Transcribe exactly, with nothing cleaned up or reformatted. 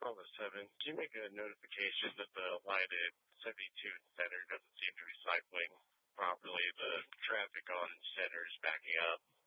On the seven, can you make a notification that the line at seventy-two Center doesn't seem to be cycling properly? The traffic on Center is backing up.